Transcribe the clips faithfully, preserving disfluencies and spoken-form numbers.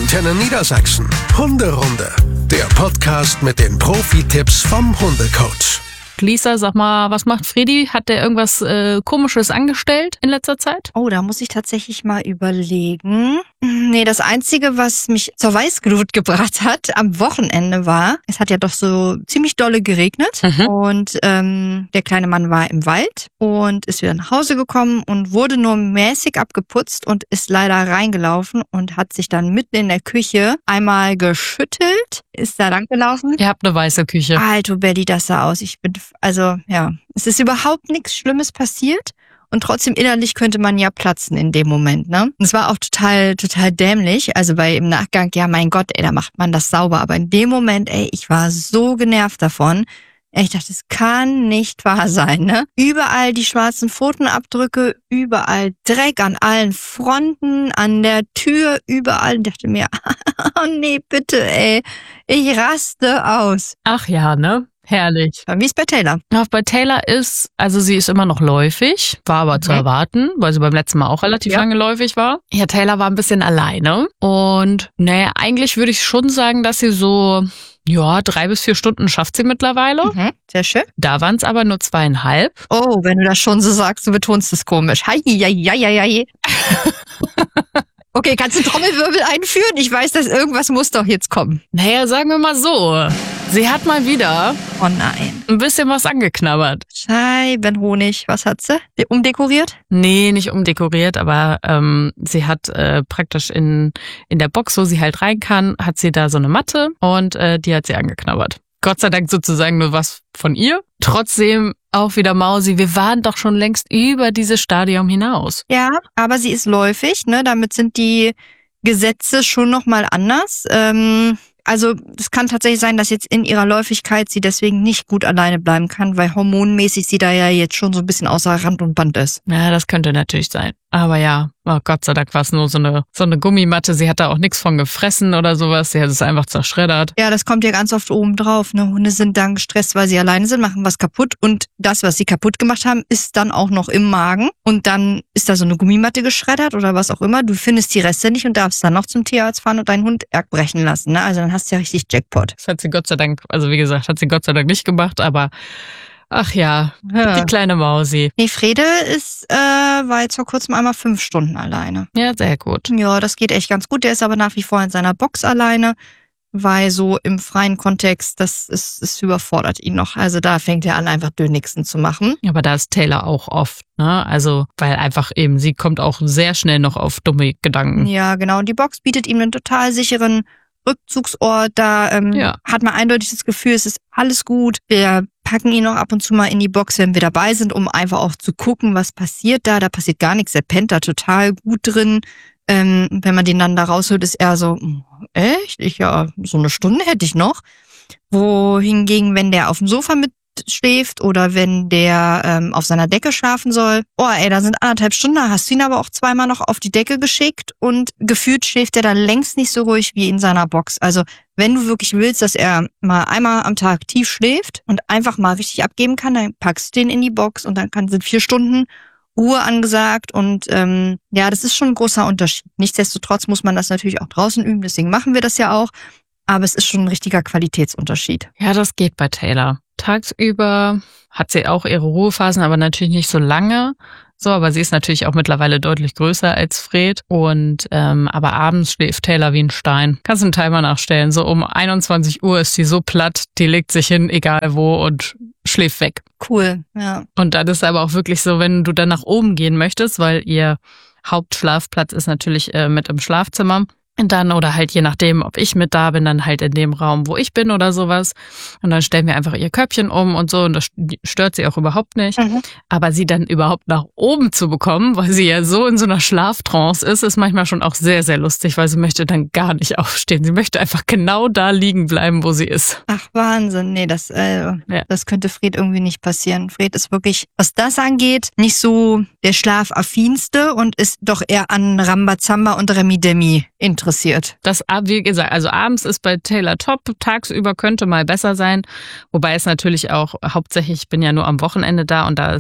Antenne Niedersachsen. Hunderunde. Der Podcast mit den Profi-Tipps vom Hundecoach. Lisa, sag mal, was macht Fredi? Hat der irgendwas äh, Komisches angestellt in letzter Zeit? Oh, da muss ich tatsächlich mal überlegen. Nee, das Einzige, was mich zur Weißglut gebracht hat am Wochenende war, es hat ja doch so ziemlich dolle geregnet Mhm. und ähm, der kleine Mann war im Wald und ist wieder nach Hause gekommen und wurde nur mäßig abgeputzt und ist leider reingelaufen und hat sich dann mitten in der Küche einmal geschüttelt, ist da lang gelaufen. Ihr habt eine weiße Küche. Alto Belli, das sah aus. Ich bin, also ja, es ist überhaupt nichts Schlimmes passiert und trotzdem innerlich könnte man ja platzen in dem Moment, ne? Und es war auch total, total dämlich. Also bei im Nachgang, ja mein Gott, ey, da macht man das sauber. Aber in dem Moment, ey, ich war so genervt davon. Ey, ich dachte, es kann nicht wahr sein, ne? Überall die schwarzen Pfotenabdrücke, überall Dreck an allen Fronten, an der Tür, überall. Ich dachte mir, oh nee, bitte, ey, ich raste aus. Ach ja, ne? Herrlich. Wie ist bei Taylor? Auch bei Taylor ist, also sie ist immer noch läufig, war aber zu Mhm. erwarten, weil sie beim letzten Mal auch relativ Ja. lange läufig war. Ja, Taylor war ein bisschen alleine und naja, eigentlich würde ich schon sagen, dass sie so, ja, drei bis vier Stunden schafft sie mittlerweile. Mhm, sehr schön. Da waren es aber nur zweieinhalb. Oh, wenn du das schon so sagst, du betonst es komisch. Hei, hei, hei, hei, hei. Okay, kannst du Trommelwirbel einführen? Ich weiß, dass irgendwas muss doch jetzt kommen. Naja, sagen wir mal so, sie hat mal wieder Oh nein. ein bisschen was angeknabbert. Scheibenhonig. Was hat sie? Umdekoriert? Nee, nicht umdekoriert, aber ähm, sie hat äh, praktisch in in der Box, wo sie halt rein kann, hat sie da so eine Matte und äh, die hat sie angeknabbert. Gott sei Dank sozusagen nur was von ihr. Trotzdem auch wieder Mausi, wir waren doch schon längst über dieses Stadium hinaus. Ja, aber sie ist läufig, ne? Damit sind die Gesetze schon nochmal anders. Ähm, also es kann tatsächlich sein, dass jetzt in ihrer Läufigkeit sie deswegen nicht gut alleine bleiben kann, weil hormonmäßig sie da ja jetzt schon so ein bisschen außer Rand und Band ist. Ja, das könnte natürlich sein. Aber ja, oh Gott sei Dank war es nur so eine so eine Gummimatte. Sie hat da auch nichts von gefressen oder sowas. Sie hat es einfach zerschreddert. Ja, das kommt ja ganz oft oben drauf. Ne? Hunde sind dann gestresst, weil sie alleine sind, machen was kaputt. Und das, was sie kaputt gemacht haben, ist dann auch noch im Magen. Und dann ist da so eine Gummimatte geschreddert oder was auch immer. Du findest die Reste nicht und darfst dann noch zum Tierarzt fahren und deinen Hund ergbrechen lassen. Ne? Also dann hast du ja richtig Jackpot. Das hat sie Gott sei Dank, also wie gesagt, hat sie Gott sei Dank nicht gemacht. Aber ach ja, Ja. die kleine Mausi. Nee, Frede ist, äh, war jetzt vor kurzem einmal fünf Stunden alleine. Ja, sehr gut. Ja, das geht echt ganz gut. Der ist aber nach wie vor in seiner Box alleine, weil so im freien Kontext, das ist, es überfordert ihn noch. Also da fängt er an, einfach Dönixen zu machen. Aber da ist Taylor auch oft, ne? Also, weil einfach eben, sie kommt auch sehr schnell noch auf dumme Gedanken. Ja, genau. Und die Box bietet ihm einen total sicheren Rückzugsort. Da ähm, Ja. hat man eindeutig das Gefühl, es ist alles gut. Wir packen ihn noch ab und zu mal in die Box, wenn wir dabei sind, um einfach auch zu gucken, was passiert da. Da passiert gar nichts. Er pennt da total gut drin. Ähm, wenn man den dann da rausholt, ist er so, "Hm, echt? Ich ja, so eine Stunde hätte ich noch." Wohingegen, wenn der auf dem Sofa mitschläft oder wenn der ähm, auf seiner Decke schlafen soll, oh ey, da sind anderthalb Stunden, da hast du ihn aber auch zweimal noch auf die Decke geschickt und gefühlt schläft er dann längst nicht so ruhig wie in seiner Box. Also wenn du wirklich willst, dass er mal einmal am Tag tief schläft und einfach mal richtig abgeben kann, dann packst du den in die Box und dann kann, sind vier Stunden Ruhe angesagt und ähm, ja, das ist schon ein großer Unterschied. Nichtsdestotrotz muss man das natürlich auch draußen üben, deswegen machen wir das ja auch, aber es ist schon ein richtiger Qualitätsunterschied. Ja, das geht bei Taylor. Tagsüber hat sie auch ihre Ruhephasen, aber natürlich nicht so lange. So, aber sie ist natürlich auch mittlerweile deutlich größer als Fred. Und ähm, aber abends schläft Taylor wie ein Stein. Kannst du einen Timer nachstellen. So um einundzwanzig Uhr ist sie so platt, die legt sich hin, egal wo, und schläft weg. Cool, ja. Und dann ist aber auch wirklich so, wenn du dann nach oben gehen möchtest, weil ihr Hauptschlafplatz ist natürlich äh, mit im Schlafzimmer. Und dann, oder halt je nachdem, ob ich mit da bin, dann halt in dem Raum, wo ich bin oder sowas. Und dann stellen wir einfach ihr Köpfchen um und so und das stört sie auch überhaupt nicht. Mhm. Aber sie dann überhaupt nach oben zu bekommen, weil sie ja so in so einer Schlaftrance ist, ist manchmal schon auch sehr, sehr lustig, weil sie möchte dann gar nicht aufstehen. Sie möchte einfach genau da liegen bleiben, wo sie ist. Ach, Wahnsinn. Nee, das, äh, Ja. das könnte Fred irgendwie nicht passieren. Fred ist wirklich, was das angeht, nicht so der Schlafaffinste und ist doch eher an Rambazamba und Remi Demi interessiert. Das, wie gesagt, also abends ist bei Taylor top, tagsüber könnte mal besser sein, wobei es natürlich auch hauptsächlich, ich bin ja nur am Wochenende da und da ist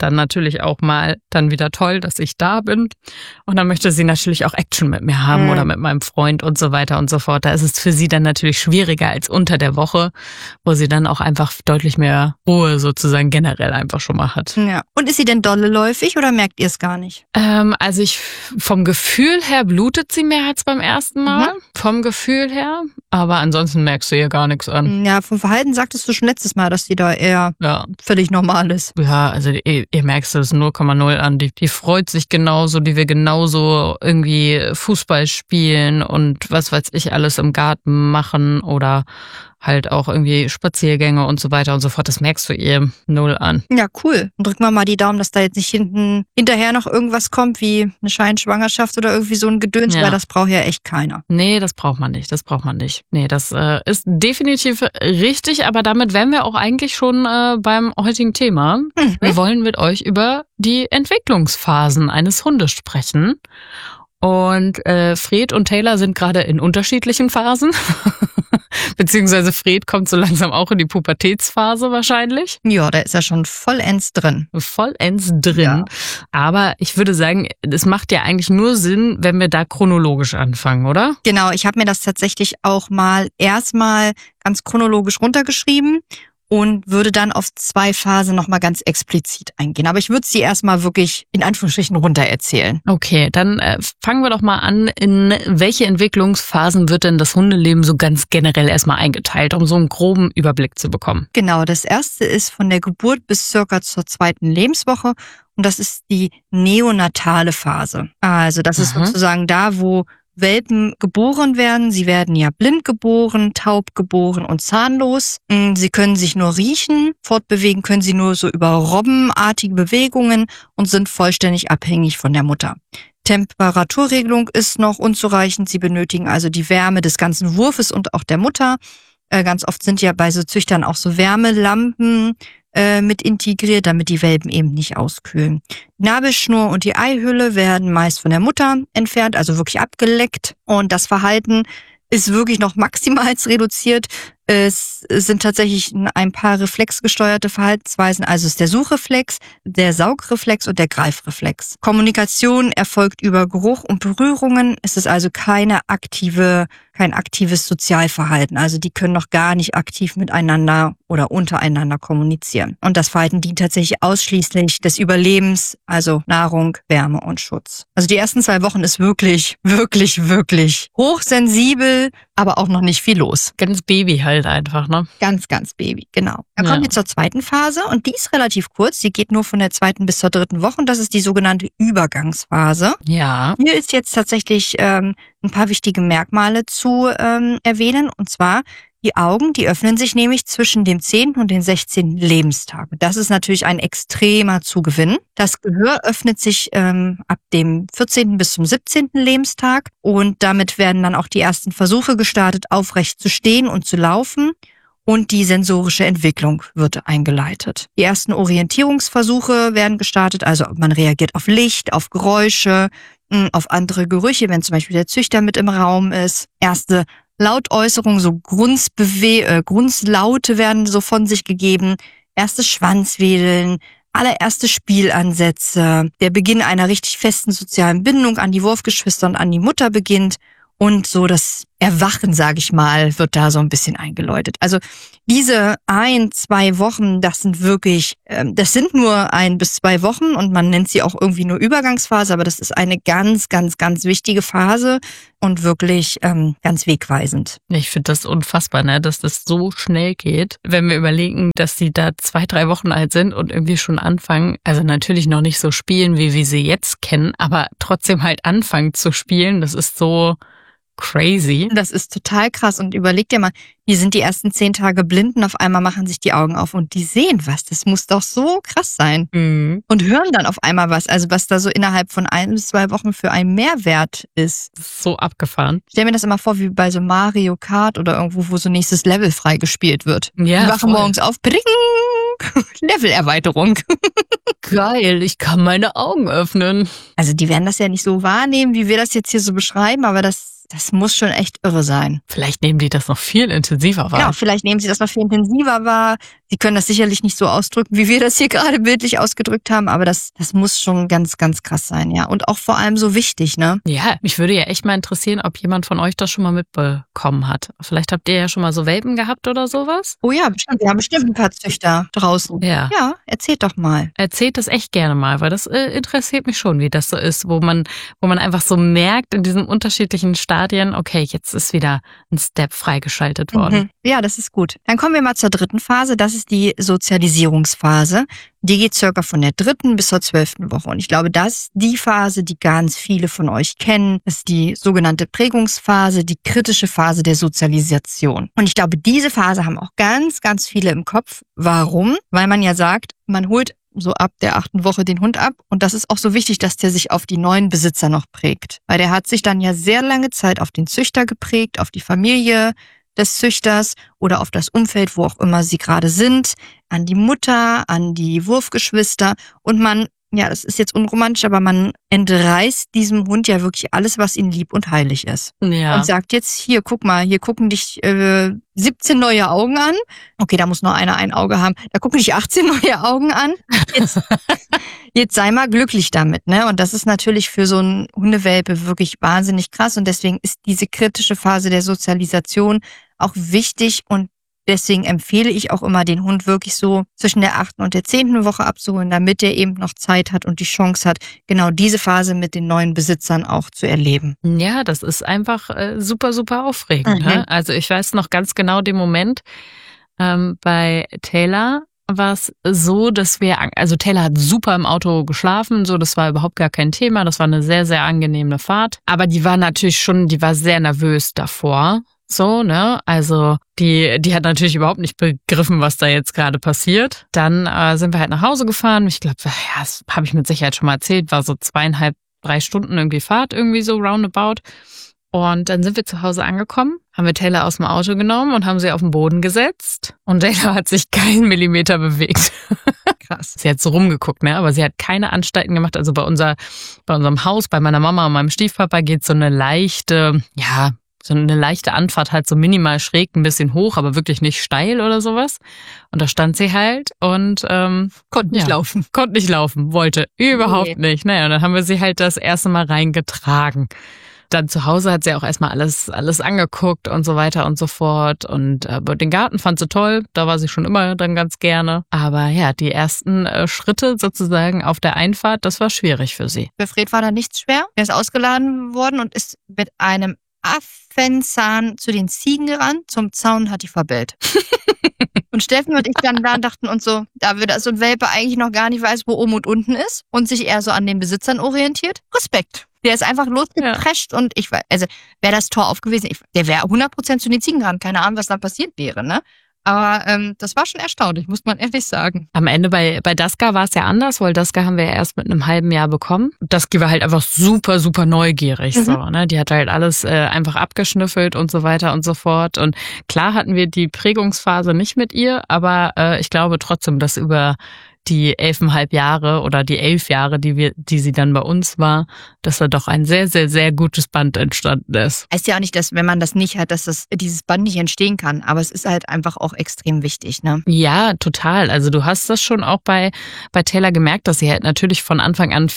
dann natürlich auch mal dann wieder toll, dass ich da bin. Und dann möchte sie natürlich auch Action mit mir haben mhm. oder mit meinem Freund und so weiter und so fort. Da ist es für sie dann natürlich schwieriger als unter der Woche, wo sie dann auch einfach deutlich mehr Ruhe sozusagen generell einfach schon mal hat. Ja. Und ist sie denn dolle läufig oder merkt ihr es gar nicht? Ähm, also ich vom Gefühl her blutet sie mehr als beim ersten Mal. Mhm. Vom Gefühl her. Aber ansonsten merkst du ihr gar nichts an. Ja, vom Verhalten sagtest du schon letztes Mal, dass die da eher ja. völlig normal ist. Ja, also ihr, ihr merkst es null Komma null an. Die, die freut sich genauso, die will genauso irgendwie Fußball spielen und was weiß ich alles im Garten machen oder halt auch irgendwie Spaziergänge und so weiter und so fort. Das merkst du ihr null an. Ja, cool. Und drücken wir mal die Daumen, dass da jetzt nicht hinten hinterher noch irgendwas kommt, wie eine Scheinschwangerschaft oder irgendwie so ein Gedöns, ja. weil das braucht ja echt keiner. Nee, das braucht man nicht. Das braucht man nicht. Nee, das äh, ist definitiv richtig, aber damit wären wir auch eigentlich schon äh, beim heutigen Thema. Mhm. Wir wollen mit euch über die Entwicklungsphasen eines Hundes sprechen. Und äh, Fred und Taylor sind gerade in unterschiedlichen Phasen. Beziehungsweise Fred kommt so langsam auch in die Pubertätsphase wahrscheinlich. Ja, da ist er schon vollends drin. Vollends drin. Ja. Aber ich würde sagen, es macht ja eigentlich nur Sinn, wenn wir da chronologisch anfangen, oder? Genau, ich habe mir das tatsächlich auch mal erstmal ganz chronologisch runtergeschrieben und würde dann auf zwei Phasen nochmal ganz explizit eingehen. Aber ich würde sie erstmal wirklich in Anführungsstrichen runter erzählen. Okay, dann äh, fangen wir doch mal an. In welche Entwicklungsphasen wird denn das Hundeleben so ganz generell erstmal eingeteilt, um so einen groben Überblick zu bekommen? Genau, das erste ist von der Geburt bis circa zur zweiten Lebenswoche. Und das ist die neonatale Phase. Also das ist Aha. sozusagen da, wo Welpen geboren werden. Sie werden ja blind geboren, taub geboren und zahnlos. Sie können sich nur riechen, fortbewegen können sie nur so über robbenartige Bewegungen und sind vollständig abhängig von der Mutter. Temperaturregelung ist noch unzureichend. Sie benötigen also die Wärme des ganzen Wurfes und auch der Mutter. Äh, ganz oft sind ja bei so Züchtern auch so Wärmelampen äh, mit integriert, damit die Welpen eben nicht auskühlen. Die Nabelschnur und die Eihülle werden meist von der Mutter entfernt, also wirklich abgeleckt. Und das Verhalten ist wirklich noch maximal reduziert. Es sind tatsächlich ein paar reflexgesteuerte Verhaltensweisen, also es ist der Suchreflex, der Saugreflex und der Greifreflex. Kommunikation erfolgt über Geruch und Berührungen. Es ist also keine aktive, kein aktives Sozialverhalten. Also die können noch gar nicht aktiv miteinander oder untereinander kommunizieren. Und das Verhalten dient tatsächlich ausschließlich des Überlebens, also Nahrung, Wärme und Schutz. Also die ersten zwei Wochen ist wirklich, wirklich, wirklich hochsensibel, aber auch noch nicht viel los. Ganz Baby halt einfach, ne? Ganz, ganz Baby, genau. Dann kommen ja. wir zur zweiten Phase und die ist relativ kurz. Die geht nur von der zweiten bis zur dritten Woche und das ist die sogenannte Übergangsphase. Ja. Hier ist jetzt tatsächlich ähm, ein paar wichtige Merkmale zu ähm, erwähnen und zwar die Augen, die öffnen sich nämlich zwischen dem zehnten und dem sechzehnten Lebenstag. Das ist natürlich ein extremer Zugewinn. Das Gehör öffnet sich ähm, ab dem vierzehnten bis zum siebzehnten Lebenstag und damit werden dann auch die ersten Versuche gestartet, aufrecht zu stehen und zu laufen. Und die sensorische Entwicklung wird eingeleitet. Die ersten Orientierungsversuche werden gestartet, also man reagiert auf Licht, auf Geräusche, auf andere Gerüche, wenn zum Beispiel der Züchter mit im Raum ist. Erste Lautäußerungen, so Grunzbewe- äh, Grunzlaute werden so von sich gegeben. Erstes Schwanzwedeln, allererste Spielansätze. Der Beginn einer richtig festen sozialen Bindung an die Wurfgeschwister und an die Mutter beginnt. Und so das Erwachen, sage ich mal, wird da so ein bisschen eingeläutet. Also diese ein, zwei Wochen, das sind wirklich, ähm, das sind nur ein bis zwei Wochen und man nennt sie auch irgendwie nur Übergangsphase, aber das ist eine ganz, ganz, ganz wichtige Phase und wirklich ähm, ganz wegweisend. Ich finde das unfassbar, ne, dass das so schnell geht. Wenn wir überlegen, dass sie da zwei, drei Wochen alt sind und irgendwie schon anfangen, also natürlich noch nicht so spielen, wie wir sie jetzt kennen, aber trotzdem halt anfangen zu spielen, das ist so crazy. Das ist total krass und überleg dir mal, die sind die ersten zehn Tage blind und auf einmal machen sich die Augen auf und die sehen was. Das muss doch so krass sein. Mhm. Und hören dann auf einmal was, also was da so innerhalb von ein bis zwei Wochen für einen Mehrwert ist. Das ist so abgefahren. Ich stell mir das immer vor wie bei so Mario Kart oder irgendwo, wo so nächstes Level freigespielt wird. Ja, die wachen voll. morgens auf, bring, Levelerweiterung. Geil, ich kann meine Augen öffnen. Also die werden das ja nicht so wahrnehmen, wie wir das jetzt hier so beschreiben, aber das das muss schon echt irre sein. Vielleicht nehmen die das noch viel intensiver wahr. Ja, vielleicht nehmen sie das noch viel intensiver wahr. Sie können das sicherlich nicht so ausdrücken, wie wir das hier gerade bildlich ausgedrückt haben, aber das, das muss schon ganz, ganz krass sein, ja. Und auch vor allem so wichtig, ne? Ja, mich würde ja echt mal interessieren, ob jemand von euch das schon mal mitbekommen hat. Vielleicht habt ihr ja schon mal so Welpen gehabt oder sowas? Oh ja, bestimmt. Wir haben bestimmt ein paar Züchter draußen. Ja. Ja, erzählt doch mal. Erzählt das echt gerne mal, weil das äh, interessiert mich schon, wie das so ist, wo man, wo man einfach so merkt in diesen unterschiedlichen Stadien, okay, jetzt ist wieder ein Step freigeschaltet worden. Mhm. Ja, das ist gut. Dann kommen wir mal zur dritten Phase. Das ist die Sozialisierungsphase. Die geht circa von der dritten bis zur zwölften Woche. Und ich glaube, das ist die Phase, die ganz viele von euch kennen. Das ist die sogenannte Prägungsphase, die kritische Phase der Sozialisation. Und ich glaube, diese Phase haben auch ganz, ganz viele im Kopf. Warum? Weil man ja sagt, man holt so ab der achten Woche den Hund ab. Und das ist auch so wichtig, dass der sich auf die neuen Besitzer noch prägt. Weil der hat sich dann ja sehr lange Zeit auf den Züchter geprägt, auf die Familie des Züchters oder auf das Umfeld, wo auch immer sie gerade sind, an die Mutter, an die Wurfgeschwister. Und man, ja, das ist jetzt unromantisch, aber man entreißt diesem Hund ja wirklich alles, was ihm lieb und heilig ist. Ja. Und sagt jetzt, hier, guck mal, hier gucken dich äh, siebzehn neue Augen an. Okay, da muss nur einer ein Auge haben. Da gucken dich achtzehn neue Augen an. Jetzt, jetzt sei mal glücklich damit, ne? Und das ist natürlich für so einen Hundewelpe wirklich wahnsinnig krass. Und deswegen ist diese kritische Phase der Sozialisation auch wichtig. Und deswegen empfehle ich auch immer, den Hund wirklich so zwischen der achten und der zehnten Woche abzuholen, damit er eben noch Zeit hat und die Chance hat, genau diese Phase mit den neuen Besitzern auch zu erleben. Ja, das ist einfach äh, super, super aufregend. Mhm. Ne? Also ich weiß noch ganz genau den Moment ähm, bei Taylor war es so, dass wir, also Taylor hat super im Auto geschlafen, so, das war überhaupt gar kein Thema, das war eine sehr, sehr angenehme Fahrt, aber die war natürlich schon, die war sehr nervös davor. So, ne? Also die, die hat natürlich überhaupt nicht begriffen, was da jetzt gerade passiert. Dann äh, sind wir halt nach Hause gefahren. Ich glaube, ja, das habe ich mit Sicherheit schon mal erzählt, war so zweieinhalb, drei Stunden irgendwie Fahrt, irgendwie so roundabout. Und dann sind wir zu Hause angekommen, haben wir Taylor aus dem Auto genommen und haben sie auf den Boden gesetzt. Und Taylor hat sich keinen Millimeter bewegt. Krass. Sie hat so rumgeguckt, ne? Aber sie hat keine Anstalten gemacht. Also bei unser, bei unserem Haus, bei meiner Mama und meinem Stiefpapa geht so eine leichte, ja, so eine leichte Anfahrt halt so minimal schräg, ein bisschen hoch, aber wirklich nicht steil oder sowas. Und da stand sie halt und ähm, Konnte nicht ja, laufen. Konnte nicht laufen, wollte überhaupt Nee. nicht. Naja, und dann haben wir sie halt das erste Mal reingetragen. Dann zu Hause hat sie auch erstmal alles alles angeguckt und so weiter und so fort. Und äh, den Garten fand sie toll, da war sie schon immer dann ganz gerne. Aber ja, die ersten äh, Schritte sozusagen auf der Einfahrt, das war schwierig für sie. Für Fred war da nichts schwer. Er ist ausgeladen worden und ist mit einem Affenzahn zu den Ziegen gerannt, zum Zaun, hat die verbellt. Und Steffen und ich dann da dachten uns so, da wir so ein Welpe eigentlich noch gar nicht weiß, wo oben und unten ist und sich eher so an den Besitzern orientiert, Respekt. Der ist einfach losgeprescht ja. Und ich weiß, also wäre das Tor aufgewesen, ich, der wäre hundert Prozent zu den Ziegen gerannt, keine Ahnung, was dann passiert wäre, ne? Aber ähm, das war schon erstaunlich, muss man ehrlich sagen. Am Ende bei bei Daska war es ja anders, weil Daska haben wir ja erst mit einem halben Jahr bekommen. Daski war halt einfach super, super neugierig. Mhm. So, ne? Die hat halt alles äh, einfach abgeschnüffelt und so weiter und so fort. Und klar hatten wir die Prägungsphase nicht mit ihr, aber äh, ich glaube trotzdem, dass über die elfeinhalb Jahre oder die elf Jahre, die wir, die sie dann bei uns war, dass da doch ein sehr, sehr, sehr gutes Band entstanden ist. Heißt ja auch nicht, dass wenn man das nicht hat, dass das dieses Band nicht entstehen kann, aber es ist halt einfach auch extrem wichtig, ne? Ja, total. Also du hast das schon auch bei bei Taylor gemerkt, dass sie halt natürlich von Anfang an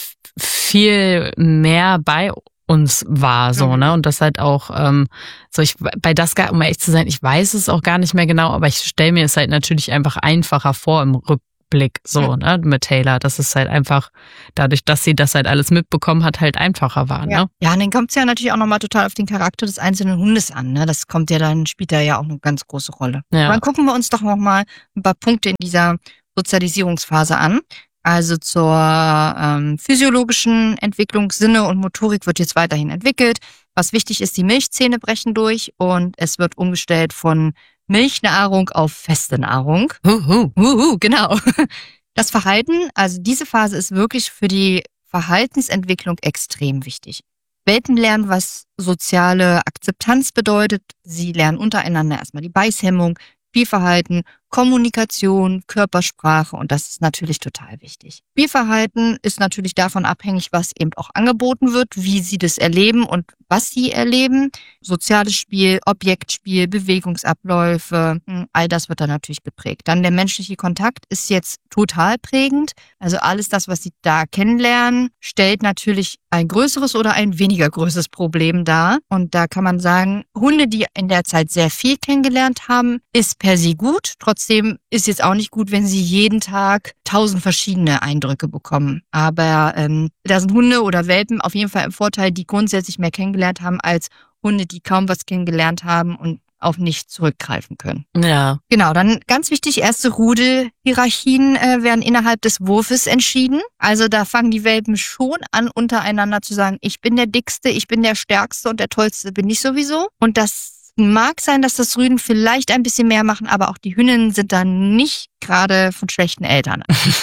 viel mehr bei uns war, so, mhm. ne, und das halt auch, ähm, so ich, bei Daska, um ehrlich zu sein, ich weiß es auch gar nicht mehr genau, aber ich stelle mir es halt natürlich einfach einfacher vor im Rückblick. Blick, so, ja. ne, mit Taylor, dass es halt einfach, dadurch, dass sie das halt alles mitbekommen hat, halt einfacher war, ja. ne? Ja, und dann kommt es ja natürlich auch nochmal total auf den Charakter des einzelnen Hundes an, ne? Das kommt ja dann, spielt da ja auch eine ganz große Rolle. Ja. Dann gucken wir uns doch nochmal ein paar Punkte in dieser Sozialisierungsphase an. Also zur ähm, physiologischen Entwicklung, Sinne und Motorik wird jetzt weiterhin entwickelt. Was wichtig ist, die Milchzähne brechen durch und es wird umgestellt von Milchnahrung auf feste Nahrung. Huhu. Huhu, genau. Das Verhalten, also diese Phase ist wirklich für die Verhaltensentwicklung extrem wichtig. Welpen lernen, was soziale Akzeptanz bedeutet. Sie lernen untereinander erstmal die Beißhemmung, Spielverhalten, Kommunikation, Körpersprache und das ist natürlich total wichtig. Spielverhalten ist natürlich davon abhängig, was eben auch angeboten wird, wie sie das erleben und was sie erleben. Soziales Spiel, Objektspiel, Bewegungsabläufe, all das wird dann natürlich geprägt. Dann der menschliche Kontakt ist jetzt total prägend. Also alles das, was sie da kennenlernen, stellt natürlich ein größeres oder ein weniger größeres Problem dar. Und da kann man sagen, Hunde, die in der Zeit sehr viel kennengelernt haben, ist per se gut. Trotzdem ist jetzt auch nicht gut, wenn sie jeden Tag tausend verschiedene Eindrücke bekommen. Aber ähm, da sind Hunde oder Welpen auf jeden Fall im Vorteil, die grundsätzlich mehr kennengelernt haben als Hunde, die kaum was kennengelernt haben und auf nichts zurückgreifen können. Ja. Genau, dann ganz wichtig, erste Rudelhierarchien äh, werden innerhalb des Wurfes entschieden. Also da fangen die Welpen schon an, untereinander zu sagen, ich bin der Dickste, ich bin der Stärkste und der Tollste bin ich sowieso. Und das mag sein, dass das Rüden vielleicht ein bisschen mehr machen, aber auch die Hündinnen sind dann nicht gerade von schlechten Eltern.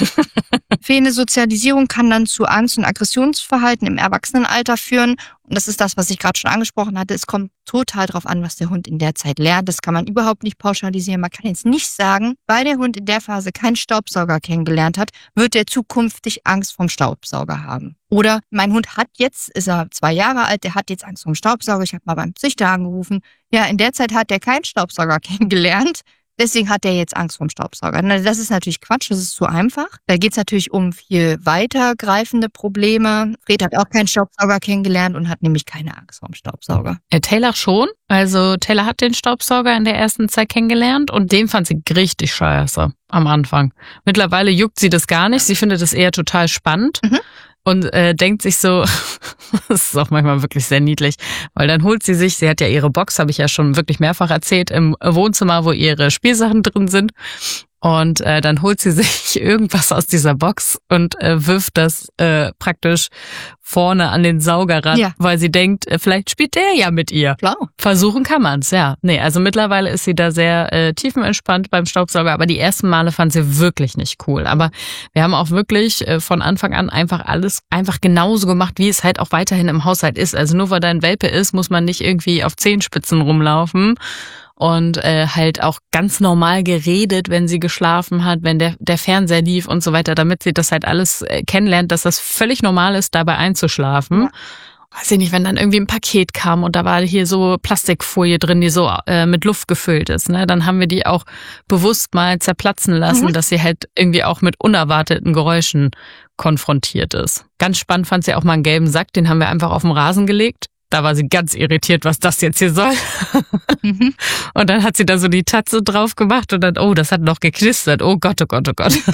Fehlende Sozialisierung kann dann zu Angst- und Aggressionsverhalten im Erwachsenenalter führen. Und das ist das, was ich gerade schon angesprochen hatte. Es kommt total drauf an, was der Hund in der Zeit lernt. Das kann man überhaupt nicht pauschalisieren. Man kann jetzt nicht sagen, weil der Hund in der Phase keinen Staubsauger kennengelernt hat, wird er zukünftig Angst vom Staubsauger haben. Oder mein Hund hat jetzt, ist er zwei Jahre alt, der hat jetzt Angst vom Staubsauger. Ich habe mal beim Züchter angerufen. Ja, in der Zeit hat er keinen Staubsauger kennengelernt. Deswegen hat er jetzt Angst vorm Staubsauger. Das ist natürlich Quatsch, das ist zu einfach. Da geht es natürlich um viel weitergreifende Probleme. Fred hat auch keinen Staubsauger kennengelernt und hat nämlich keine Angst vorm Staubsauger. Ja, Taylor schon. Also Taylor hat den Staubsauger in der ersten Zeit kennengelernt und den fand sie richtig scheiße am Anfang. Mittlerweile juckt sie das gar nicht. Sie findet das eher total spannend. Mhm. Und äh, denkt sich so, das ist auch manchmal wirklich sehr niedlich, weil dann holt sie sich, sie hat ja ihre Box, habe ich ja schon wirklich mehrfach erzählt, im Wohnzimmer, wo ihre Spielsachen drin sind. Und äh, dann holt sie sich irgendwas aus dieser Box und äh, wirft das äh, praktisch vorne an den Sauger ran, ja. Weil sie denkt, äh, vielleicht spielt der ja mit ihr. Klar. Versuchen kann man's, ja. Nee, also mittlerweile ist sie da sehr äh, tiefenentspannt beim Staubsauger, aber die ersten Male fand sie wirklich nicht cool. Aber wir haben auch wirklich äh, von Anfang an einfach alles einfach genauso gemacht, wie es halt auch weiterhin im Haushalt ist. Also nur weil da ein Welpe ist, muss man nicht irgendwie auf Zehenspitzen rumlaufen. Und äh, halt auch ganz normal geredet, wenn sie geschlafen hat, wenn der der Fernseher lief und so weiter, damit sie das halt alles äh, kennenlernt, dass das völlig normal ist, dabei einzuschlafen. Ja. Weiß ich nicht, wenn dann irgendwie ein Paket kam und da war hier so Plastikfolie drin, die so äh, mit Luft gefüllt ist, ne, dann haben wir die auch bewusst mal zerplatzen lassen, mhm. dass sie halt irgendwie auch mit unerwarteten Geräuschen konfrontiert ist. Ganz spannend fand sie auch mal einen gelben Sack, den haben wir einfach auf den Rasen gelegt. Da war sie ganz irritiert, was das jetzt hier soll. Mhm. Und dann hat sie da so die Tatze drauf gemacht und dann, oh, das hat noch geknistert. Oh Gott, oh Gott, oh Gott.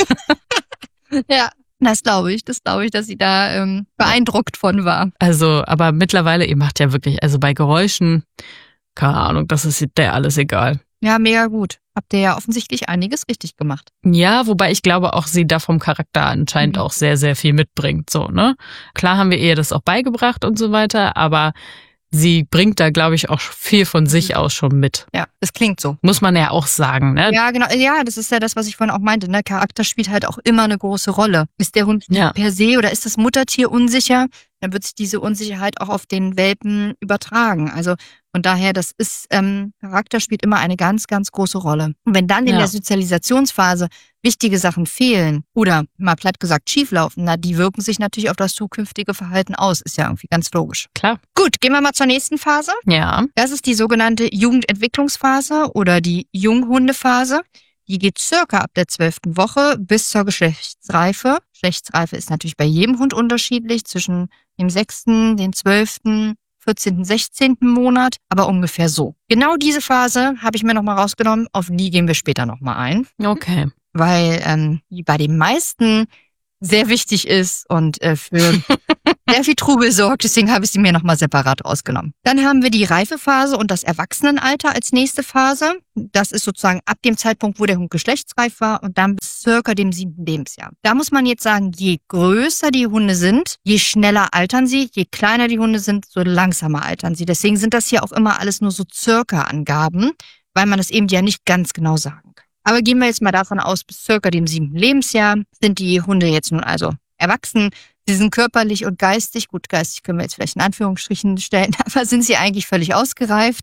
Ja, das glaube ich. Das glaube ich, dass sie da ähm, beeindruckt von war. Also, aber mittlerweile, ihr macht ja wirklich, also bei Geräuschen, keine Ahnung, das ist der alles egal. Ja, mega gut. Habt ihr ja offensichtlich einiges richtig gemacht. Ja, wobei ich glaube auch, sie da vom Charakter anscheinend mhm. auch sehr, sehr viel mitbringt. So, ne? Klar haben wir ihr das auch beigebracht und so weiter, aber sie bringt da, glaube ich, auch viel von sich aus schon mit. Ja, das klingt so. Muss man ja auch sagen, ne? Ja, genau. Ja, das ist ja das, was ich vorhin auch meinte, ne? Charakter spielt halt auch immer eine große Rolle. Ist der Hund ja. per se oder ist das Muttertier unsicher, dann wird sich diese Unsicherheit auch auf den Welpen übertragen. Also von daher, das ist, ähm, Charakter spielt immer eine ganz, ganz große Rolle. Und wenn dann in ja. der Sozialisationsphase wichtige Sachen fehlen oder mal platt gesagt schieflaufen, na, die wirken sich natürlich auf das zukünftige Verhalten aus. Ist ja irgendwie ganz logisch. Klar. Gut, gehen wir mal zur nächsten Phase. Ja. Das ist die sogenannte Jugendentwicklungsphase oder die Junghundephase. Die geht circa ab der zwölften Woche bis zur Geschlechtsreife. Geschlechtsreife ist natürlich bei jedem Hund unterschiedlich, zwischen dem sechsten, dem zwölften, vierzehnten, sechzehnten Monat, aber ungefähr so. Genau diese Phase habe ich mir nochmal rausgenommen, auf die gehen wir später nochmal ein. Okay. Weil ähm, die bei den meisten sehr wichtig ist und äh, für sehr viel Trubel sorgt, deswegen habe ich sie mir nochmal separat rausgenommen. Dann haben wir die Reifephase und das Erwachsenenalter als nächste Phase. Das ist sozusagen ab dem Zeitpunkt, wo der Hund geschlechtsreif war und dann bis circa dem siebten Lebensjahr. Da muss man jetzt sagen, je größer die Hunde sind, je schneller altern sie, je kleiner die Hunde sind, so langsamer altern sie. Deswegen sind das hier auch immer alles nur so circa Angaben, weil man das eben ja nicht ganz genau sagen kann. Aber gehen wir jetzt mal davon aus, bis circa dem siebten Lebensjahr sind die Hunde jetzt nun also erwachsen. Sie sind körperlich und geistig, gut, geistig können wir jetzt vielleicht in Anführungsstrichen stellen, aber sind sie eigentlich völlig ausgereift,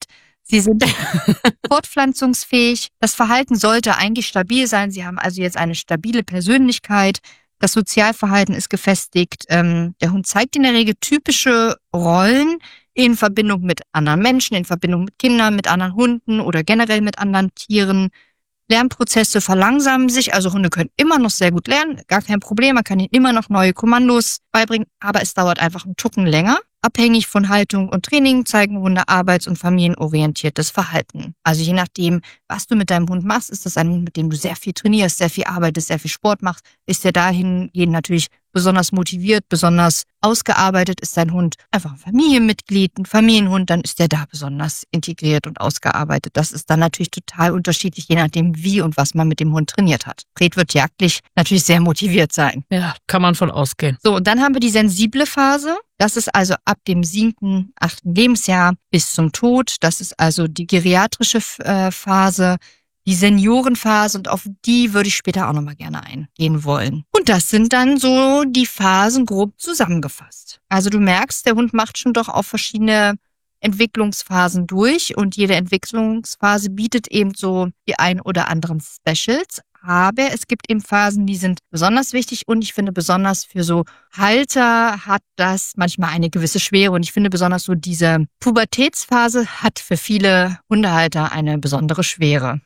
Sie sind fortpflanzungsfähig. Das Verhalten sollte eigentlich stabil sein. Sie haben also jetzt eine stabile Persönlichkeit. Das Sozialverhalten ist gefestigt. Ähm, der Hund zeigt in der Regel typische Rollen in Verbindung mit anderen Menschen, in Verbindung mit Kindern, mit anderen Hunden oder generell mit anderen Tieren. Lernprozesse verlangsamen sich, also Hunde können immer noch sehr gut lernen, gar kein Problem, man kann ihnen immer noch neue Kommandos beibringen, aber es dauert einfach einen Tucken länger. Abhängig von Haltung und Training zeigen Hunde arbeits- und familienorientiertes Verhalten. Also je nachdem, was du mit deinem Hund machst, ist das ein Hund, mit dem du sehr viel trainierst, sehr viel arbeitest, sehr viel Sport machst, ist der dahingehend natürlich besonders motiviert, besonders ausgearbeitet. Ist dein Hund einfach ein Familienmitglied, ein Familienhund, dann ist der da besonders integriert und ausgearbeitet. Das ist dann natürlich total unterschiedlich, je nachdem, wie und was man mit dem Hund trainiert hat. Fred wird jagdlich natürlich sehr motiviert sein. Ja, kann man von ausgehen. So, und dann haben wir die sensible Phase. Das ist also ab dem siebten, achten Lebensjahr bis zum Tod. Das ist also die geriatrische äh, Phase, die Seniorenphase, und auf die würde ich später auch nochmal gerne eingehen wollen. Und das sind dann so die Phasen grob zusammengefasst. Also du merkst, der Hund macht schon doch auch verschiedene Entwicklungsphasen durch und jede Entwicklungsphase bietet eben so die ein oder anderen Specials. Aber es gibt eben Phasen, die sind besonders wichtig und ich finde besonders für so Halter hat das manchmal eine gewisse Schwere und ich finde besonders so diese Pubertätsphase hat für viele Hundehalter eine besondere Schwere.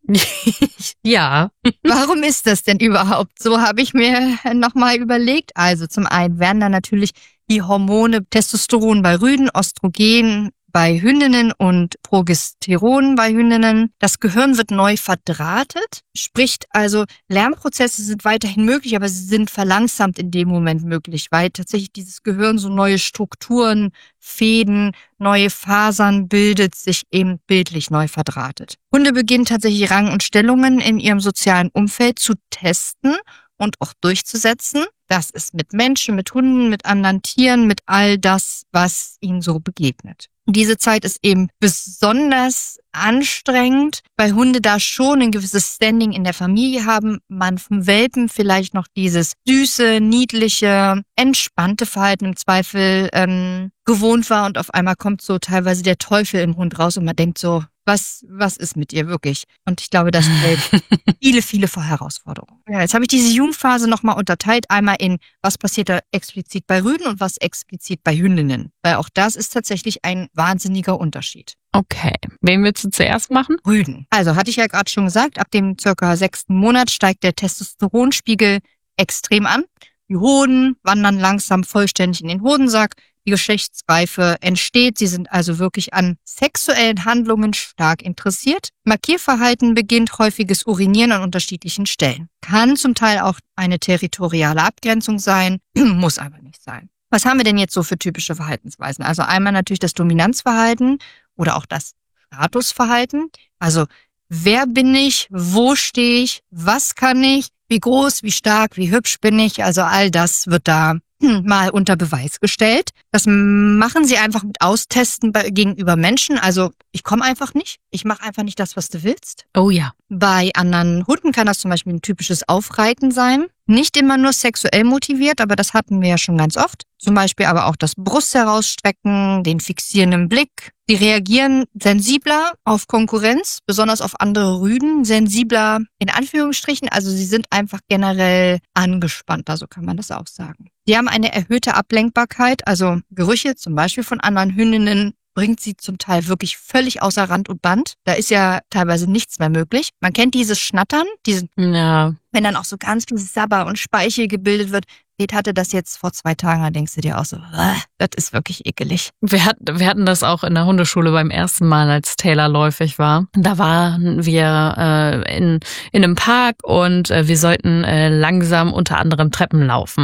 Ja. Warum ist das denn überhaupt? So habe ich mir nochmal überlegt. Also zum einen werden da natürlich die Hormone Testosteron bei Rüden, Östrogen bei Hündinnen und Progesteron bei Hündinnen. Das Gehirn wird neu verdrahtet, sprich also Lernprozesse sind weiterhin möglich, aber sie sind verlangsamt in dem Moment möglich, weil tatsächlich dieses Gehirn so neue Strukturen, Fäden, neue Fasern bildet, sich eben bildlich neu verdrahtet. Hunde beginnen tatsächlich Rang und Stellungen in ihrem sozialen Umfeld zu testen und auch durchzusetzen. Das ist mit Menschen, mit Hunden, mit anderen Tieren, mit all das, was ihnen so begegnet. Diese Zeit ist eben besonders anstrengend, weil Hunde da schon ein gewisses Standing in der Familie haben. Man vom Welpen vielleicht noch dieses süße, niedliche, entspannte Verhalten im Zweifel ähm, gewohnt war und auf einmal kommt so teilweise der Teufel im Hund raus und man denkt so, was, was ist mit ihr wirklich? Und ich glaube, das stellt viele, viele Herausforderungen. Ja, jetzt habe ich diese Jugendphase nochmal unterteilt, einmal in, was passiert da explizit bei Rüden und was explizit bei Hündinnen. Weil auch das ist tatsächlich ein wahnsinniger Unterschied. Okay. Wen willst du zuerst machen? Rüden. Also hatte ich ja gerade schon gesagt, ab dem circa sechsten Monat steigt der Testosteronspiegel extrem an. Die Hoden wandern langsam vollständig in den Hodensack. Die Geschlechtsreife entsteht. Sie sind also wirklich an sexuellen Handlungen stark interessiert. Markierverhalten beginnt, häufiges Urinieren an unterschiedlichen Stellen. Kann zum Teil auch eine territoriale Abgrenzung sein, muss aber nicht sein. Was haben wir denn jetzt so für typische Verhaltensweisen? Also einmal natürlich das Dominanzverhalten oder auch das Statusverhalten. Also wer bin ich, wo stehe ich, was kann ich, wie groß, wie stark, wie hübsch bin ich. Also all das wird da mal unter Beweis gestellt. Das machen sie einfach mit Austesten bei, gegenüber Menschen. Also ich komme einfach nicht. Ich mache einfach nicht das, was du willst. Oh ja. Bei anderen Hunden kann das zum Beispiel ein typisches Aufreiten sein. Nicht immer nur sexuell motiviert, aber das hatten wir ja schon ganz oft. Zum Beispiel aber auch das Brust herausstrecken, den fixierenden Blick. Sie reagieren sensibler auf Konkurrenz, besonders auf andere Rüden. Sensibler in Anführungsstrichen, also sie sind einfach generell angespannter, so kann man das auch sagen. Sie haben eine erhöhte Ablenkbarkeit, also Gerüche zum Beispiel von anderen Hündinnen bringt sie zum Teil wirklich völlig außer Rand und Band. Da ist ja teilweise nichts mehr möglich. Man kennt dieses Schnattern, diesen, ja. Wenn dann auch so ganz viel Sabber und Speichel gebildet wird. Fred hatte das jetzt vor zwei Tagen, da denkst du dir auch so, das ist wirklich ekelig. Wir hatten, wir hatten das auch in der Hundeschule beim ersten Mal, als Taylor läufig war. Da waren wir äh, in, in einem Park und äh, wir sollten äh, langsam unter anderem Treppen laufen.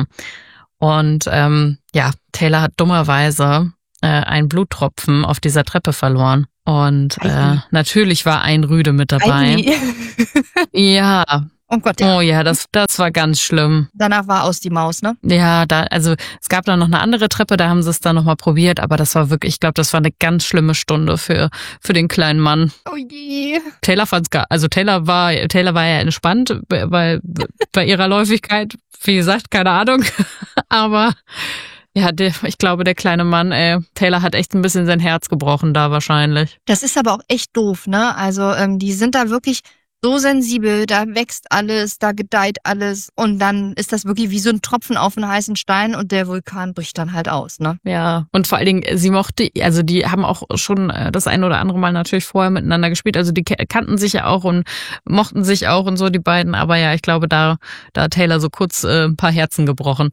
Und ähm, ja, Taylor hat dummerweise äh, einen Bluttropfen auf dieser Treppe verloren. Und äh, natürlich war ein Rüde mit dabei. Ja. Oh Gott, ja. Oh ja, das, das war ganz schlimm. Danach war aus die Maus, ne? Ja, da, also es gab dann noch eine andere Treppe, da haben sie es dann nochmal probiert, aber das war wirklich, ich glaube, das war eine ganz schlimme Stunde für für den kleinen Mann. Oh je. Taylor fand's gar, also Taylor war, Taylor war ja entspannt, weil bei ihrer Läufigkeit, wie gesagt, keine Ahnung, aber Ja, der, ich glaube, der kleine Mann, ey, Taylor hat echt ein bisschen sein Herz gebrochen da wahrscheinlich. Das ist aber auch echt doof, ne? Also ähm, die sind da wirklich so sensibel, da wächst alles, da gedeiht alles und dann ist das wirklich wie so ein Tropfen auf einen heißen Stein und der Vulkan bricht dann halt aus, ne? Ja, und vor allen Dingen, sie mochte, also die haben auch schon das ein oder andere Mal natürlich vorher miteinander gespielt, also die kannten sich ja auch und mochten sich auch und so, die beiden, aber ja, ich glaube, da, da hat Taylor so kurz äh, ein paar Herzen gebrochen.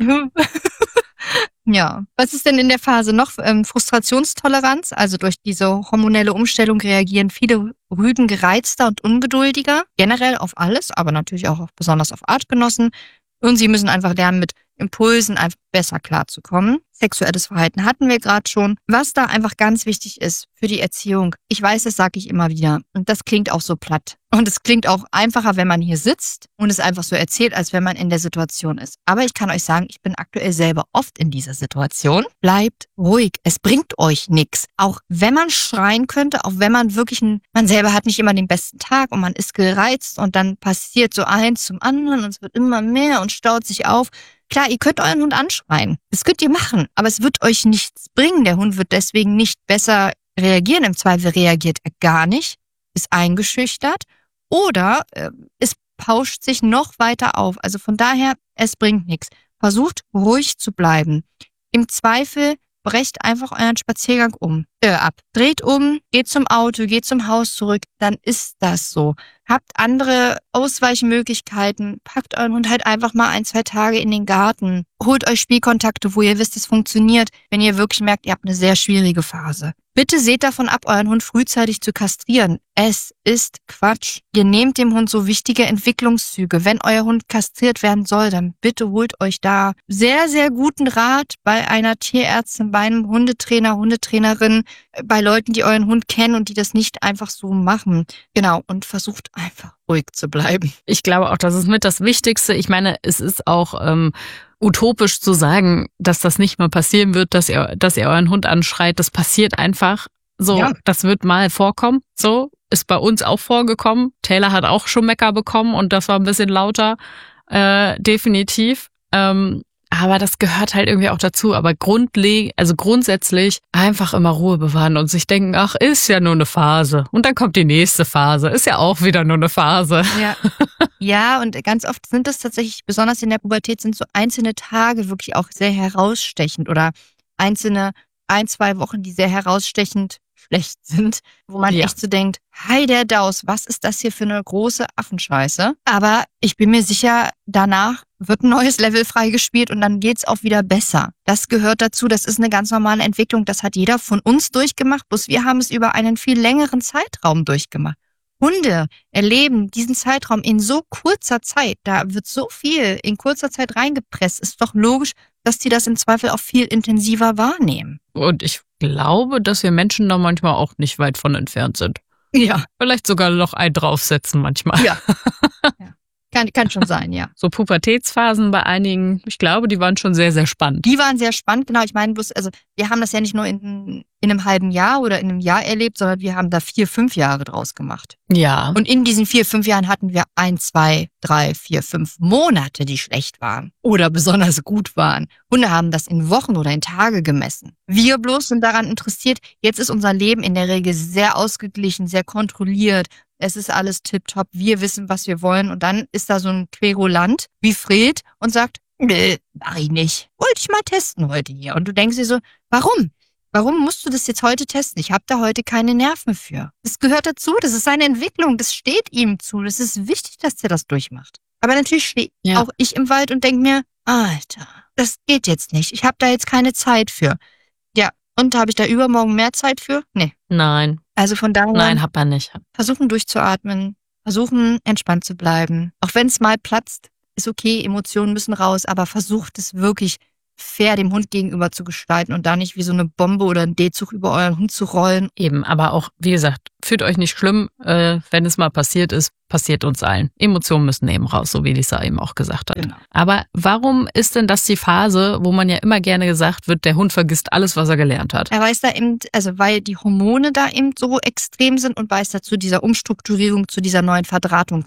Ja. Was ist denn in der Phase noch? Ähm, Frustrationstoleranz, also durch diese hormonelle Umstellung reagieren viele Rüden gereizter und ungeduldiger, generell auf alles, aber natürlich auch besonders auf Artgenossen. Und sie müssen einfach lernen, mit Impulsen einfach besser klarzukommen. Sexuelles Verhalten hatten wir gerade schon. Was da einfach ganz wichtig ist für die Erziehung, ich weiß, das sage ich immer wieder und das klingt auch so platt. Und es klingt auch einfacher, wenn man hier sitzt und es einfach so erzählt, als wenn man in der Situation ist. Aber ich kann euch sagen, ich bin aktuell selber oft in dieser Situation. Bleibt ruhig, es bringt euch nichts. Auch wenn man schreien könnte, auch wenn man wirklich, ein, man selber hat nicht immer den besten Tag und man ist gereizt und dann passiert so eins zum anderen und es wird immer mehr und staut sich auf. Klar, ihr könnt euren Hund anschreien. Das könnt ihr machen, aber es wird euch nichts bringen. Der Hund wird deswegen nicht besser reagieren. Im Zweifel reagiert er gar nicht, ist eingeschüchtert oder äh, es pauscht sich noch weiter auf. Also von daher, es bringt nichts. Versucht ruhig zu bleiben. Im Zweifel brecht einfach euren Spaziergang um, äh, ab. Dreht um, geht zum Auto, geht zum Haus zurück, dann ist das so. Habt andere Ausweichmöglichkeiten, packt euren Hund halt einfach mal ein, zwei Tage in den Garten. Holt euch Spielkontakte, wo ihr wisst, es funktioniert, wenn ihr wirklich merkt, ihr habt eine sehr schwierige Phase. Bitte seht davon ab, euren Hund frühzeitig zu kastrieren. Es ist Quatsch. Ihr nehmt dem Hund so wichtige Entwicklungszüge. Wenn euer Hund kastriert werden soll, dann bitte holt euch da sehr, sehr guten Rat bei einer Tierärztin, bei einem Hundetrainer, Hundetrainerin, bei Leuten, die euren Hund kennen und die das nicht einfach so machen. Genau, und versucht einfach ruhig zu bleiben. Ich glaube auch, das ist mit das Wichtigste. Ich meine, es ist auch ähm, utopisch zu sagen, dass das nicht mal passieren wird, dass ihr, dass ihr euren Hund anschreit. Das passiert einfach so. Ja. Das wird mal vorkommen. So ist bei uns auch vorgekommen. Taylor hat auch schon Mecker bekommen und das war ein bisschen lauter, äh, definitiv. Ähm, aber das gehört halt irgendwie auch dazu. Aber grundlegend, also grundsätzlich einfach immer Ruhe bewahren und sich denken, ach, ist ja nur eine Phase. Und dann kommt die nächste Phase. Ist ja auch wieder nur eine Phase. Ja, ja, und ganz oft sind das tatsächlich, besonders in der Pubertät, sind so einzelne Tage wirklich auch sehr herausstechend oder einzelne ein, zwei Wochen, die sehr herausstechend schlecht sind, wo man ja echt so denkt, hi der Daus, was ist das hier für eine große Affenscheiße? Aber ich bin mir sicher, danach wird ein neues Level freigespielt und dann geht's auch wieder besser. Das gehört dazu, das ist eine ganz normale Entwicklung, das hat jeder von uns durchgemacht, bloß wir haben es über einen viel längeren Zeitraum durchgemacht. Hunde erleben diesen Zeitraum in so kurzer Zeit, da wird so viel in kurzer Zeit reingepresst, ist doch logisch, dass die das im Zweifel auch viel intensiver wahrnehmen. Und ich glaube, dass wir Menschen da manchmal auch nicht weit von entfernt sind. Ja. Vielleicht sogar noch ein draufsetzen manchmal. Ja. Ja. Kann, kann schon sein, ja. So Pubertätsphasen bei einigen, ich glaube, die waren schon sehr, sehr spannend. Die waren sehr spannend, genau. Ich meine bloß, also wir haben das ja nicht nur in, in einem halben Jahr oder in einem Jahr erlebt, sondern wir haben da vier, fünf Jahre draus gemacht. Ja. Und in diesen vier, fünf Jahren hatten wir ein, zwei, drei, vier, fünf Monate, die schlecht waren oder besonders gut waren. Hunde haben das in Wochen oder in Tage gemessen. Wir bloß sind daran interessiert, jetzt ist unser Leben in der Regel sehr ausgeglichen, sehr kontrolliert. Es ist alles tipptopp, wir wissen, was wir wollen. Und dann ist da so ein Querulant wie Fred und sagt, nee, mach ich nicht. Wollte ich mal testen heute hier. Und du denkst dir so, warum? Warum musst du das jetzt heute testen? Ich habe da heute keine Nerven für. Das gehört dazu, das ist seine Entwicklung, das steht ihm zu. Das ist wichtig, dass der das durchmacht. Aber natürlich stehe ja auch ich im Wald und denke mir, Alter, das geht jetzt nicht. Ich habe da jetzt keine Zeit für. Ja, und habe ich da übermorgen mehr Zeit für? Nee. Nein. Also von daher. Nein, hat man nicht. Versuchen durchzuatmen, versuchen entspannt zu bleiben. Auch wenn es mal platzt, ist okay, Emotionen müssen raus, aber versucht es wirklich fair dem Hund gegenüber zu gestalten und da nicht wie so eine Bombe oder ein D-Zug über euren Hund zu rollen. Eben, aber auch, wie gesagt, fühlt euch nicht schlimm, äh, wenn es mal passiert ist, passiert uns allen. Emotionen müssen eben raus, so wie Lisa eben auch gesagt hat. Genau. Aber warum ist denn das die Phase, wo man ja immer gerne gesagt wird, der Hund vergisst alles, was er gelernt hat? Er weiß da eben, also weil die Hormone da eben so extrem sind und weil es dazu dieser Umstrukturierung, zu dieser neuen Verdrahtung kommen.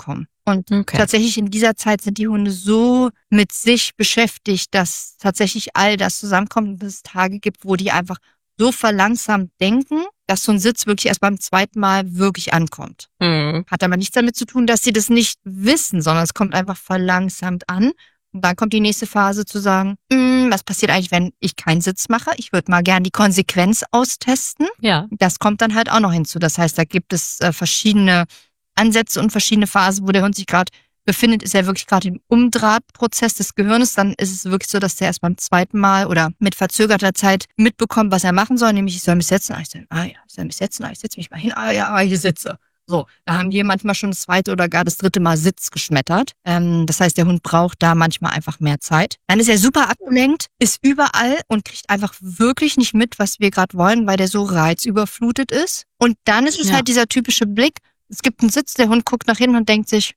Und Okay. tatsächlich in dieser Zeit sind die Hunde so mit sich beschäftigt, dass tatsächlich all das zusammenkommt und es Tage gibt, wo die einfach so verlangsamt denken, dass so ein Sitz wirklich erst beim zweiten Mal wirklich ankommt. Mhm. Hat aber nichts damit zu tun, dass sie das nicht wissen, sondern es kommt einfach verlangsamt an. Und dann kommt die nächste Phase zu sagen, "Mm, was passiert eigentlich, wenn ich keinen Sitz mache? Ich würde mal gern die Konsequenz austesten." Ja. Das kommt dann halt auch noch hinzu. Das heißt, da gibt es äh, verschiedene Ansätze und verschiedene Phasen, wo der Hund sich gerade befindet. Ist er wirklich gerade im Umdrahtprozess des Gehirnes, dann ist es wirklich so, dass der erst beim zweiten Mal oder mit verzögerter Zeit mitbekommt, was er machen soll, nämlich ich soll mich setzen. Ah, ich soll, ah ja, ich soll mich setzen, ah, ich setze mich mal hin, ah ja, ah, ich sitze. So, da haben wir manchmal schon das zweite oder gar das dritte Mal Sitz geschmettert. Ähm, das heißt, der Hund braucht da manchmal einfach mehr Zeit. Dann ist er super abgelenkt, ist überall und kriegt einfach wirklich nicht mit, was wir gerade wollen, weil der so reizüberflutet ist. Und dann ist es Ja. halt dieser typische Blick. Es gibt einen Sitz, der Hund guckt nach hinten und denkt sich,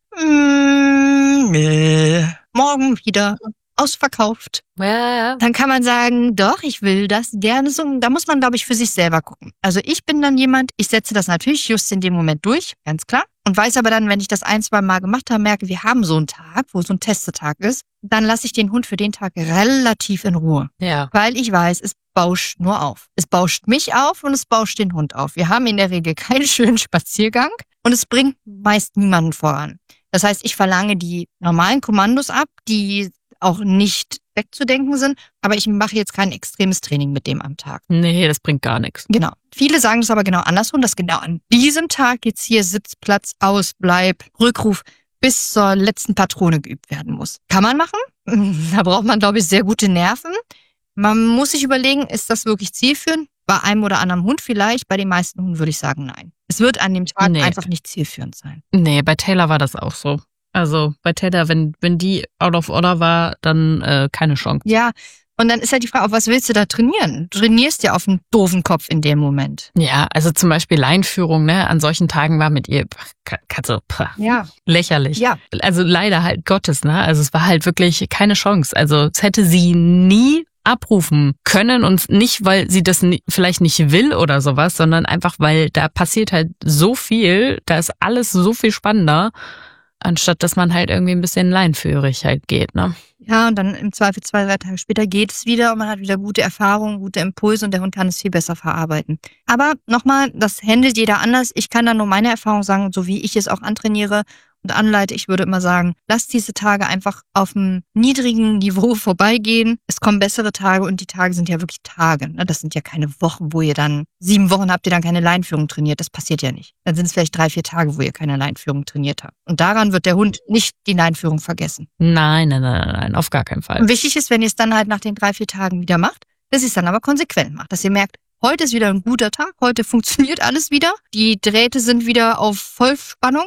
mm, nee, morgen wieder ausverkauft. Ja. Dann kann man sagen, doch, ich will das gerne so. Da muss man, glaube ich, für sich selber gucken. Also ich bin dann jemand, ich setze das natürlich just in dem Moment durch, ganz klar. Und weiß aber dann, wenn ich das ein, zwei Mal gemacht habe, merke, wir haben so einen Tag, wo so ein Testetag ist, dann lasse ich den Hund für den Tag relativ in Ruhe. Ja. Weil ich weiß, es bauscht nur auf. Es bauscht mich auf und es bauscht den Hund auf. Wir haben in der Regel keinen schönen Spaziergang und es bringt meist niemanden voran. Das heißt, ich verlange die normalen Kommandos ab, die auch nicht wegzudenken sind, aber ich mache jetzt kein extremes Training mit dem am Tag. Nee, das bringt gar nichts. Genau. Viele sagen das aber genau andersrum, dass genau an diesem Tag jetzt hier Sitzplatz, Ausbleib, Rückruf bis zur letzten Patrone geübt werden muss. Kann man machen. Da braucht man, glaube ich, sehr gute Nerven. Man muss sich überlegen, ist das wirklich zielführend? Bei einem oder anderen Hund vielleicht, bei den meisten Hunden würde ich sagen, nein. Es wird an dem Tag Nee. einfach nicht zielführend sein. Nee, bei Taylor war das auch so. Also bei Taylor, wenn, wenn die out of order war, dann äh, keine Chance. Ja, und dann ist halt die Frage, auf was willst du da trainieren? Du trainierst ja auf einen doofen Kopf in dem Moment. Ja, also zum Beispiel Leinführung, ne? An solchen Tagen war mit ihr pff, Katze, pff, Ja. lächerlich. Ja. Also leider halt Gottes, ne? Also es war halt wirklich keine Chance. Also es hätte sie nie abrufen können und nicht, weil sie das ni- vielleicht nicht will oder sowas, sondern einfach, weil da passiert halt so viel, da ist alles so viel spannender, anstatt dass man halt irgendwie ein bisschen leinführig halt geht, ne? Ja, und dann im Zweifel zwei, drei Tage später geht es wieder und man hat wieder gute Erfahrungen, gute Impulse und der Hund kann es viel besser verarbeiten. Aber nochmal, das handelt jeder anders. Ich kann da nur meine Erfahrung sagen, so wie ich es auch antrainiere und anleite. Ich würde immer sagen, lasst diese Tage einfach auf einem niedrigen Niveau vorbeigehen. Es kommen bessere Tage und die Tage sind ja wirklich Tage. Ne? Das sind ja keine Wochen, wo ihr dann, sieben Wochen habt ihr dann keine Leinführung trainiert. Das passiert ja nicht. Dann sind es vielleicht drei, vier Tage, wo ihr keine Leinführung trainiert habt. Und daran wird der Hund nicht die Leinführung vergessen. Nein, nein, nein, nein, auf gar keinen Fall. Und wichtig ist, wenn ihr es dann halt nach den drei, vier Tagen wieder macht, dass ihr es dann aber konsequent macht. Dass ihr merkt, heute ist wieder ein guter Tag, heute funktioniert alles wieder, die Drähte sind wieder auf Vollspannung,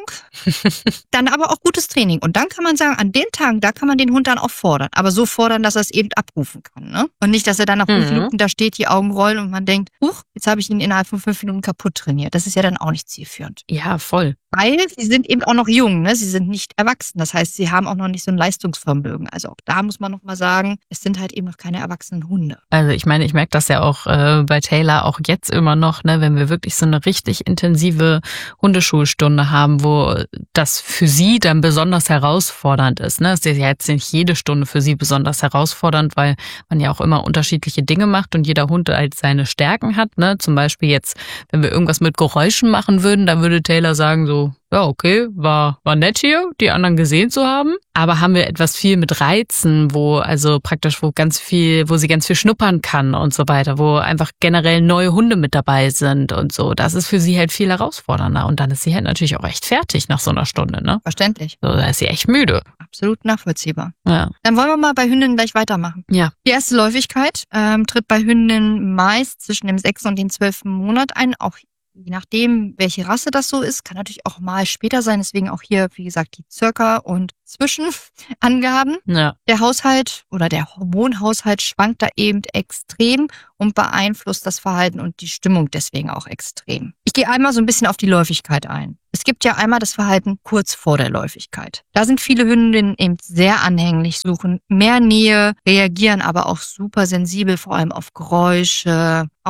dann aber auch gutes Training. Und dann kann man sagen, an den Tagen, da kann man den Hund dann auch fordern. Aber so fordern, dass er es eben abrufen kann. Ne? Und nicht, dass er dann nach fünf Mhm. Minuten da steht, die Augen rollen und man denkt, huch, jetzt habe ich ihn innerhalb von fünf Minuten kaputt trainiert. Das ist ja dann auch nicht zielführend. Ja, voll. Weil sie sind eben auch noch jung, ne? Sie sind nicht erwachsen. Das heißt, sie haben auch noch nicht so ein Leistungsvermögen. Also auch da muss man noch mal sagen, es sind halt eben noch keine erwachsenen Hunde. Also ich meine, ich merke das ja auch äh, bei Taylor auch jetzt immer noch, ne, wenn wir wirklich so eine richtig intensive Hundeschulstunde haben, wo das für sie dann besonders herausfordernd ist. Ne? Es ist ja jetzt nicht jede Stunde für sie besonders herausfordernd, weil man ja auch immer unterschiedliche Dinge macht und jeder Hund halt seine Stärken hat. Ne? Zum Beispiel jetzt, wenn wir irgendwas mit Geräuschen machen würden, dann würde Taylor sagen so, ja, okay, war, war nett hier, die anderen gesehen zu haben. Aber haben wir etwas viel mit Reizen, wo also praktisch, wo ganz viel, wo sie ganz viel schnuppern kann und so weiter, wo einfach generell neue Hunde mit dabei sind und so. Das ist für sie halt viel herausfordernder. Und dann ist sie halt natürlich auch echt fertig nach so einer Stunde, ne? Verständlich. So, da ist sie echt müde. Absolut nachvollziehbar. Ja. Dann wollen wir mal bei Hündinnen gleich weitermachen. Ja. Die erste Läufigkeit ähm, tritt bei Hündinnen meist zwischen dem sechsten und dem zwölften Monat ein. Auch je nachdem, welche Rasse das so ist, kann natürlich auch mal später sein. Deswegen auch hier, wie gesagt, die Circa- und Zwischenangaben. Ja. Der Haushalt oder der Hormonhaushalt schwankt da eben extrem und beeinflusst das Verhalten und die Stimmung deswegen auch extrem. Ich gehe einmal so ein bisschen auf die Läufigkeit ein. Es gibt ja einmal das Verhalten kurz vor der Läufigkeit. Da sind viele Hündinnen eben sehr anhänglich, suchen mehr Nähe, reagieren aber auch super sensibel, vor allem auf Geräusche, auf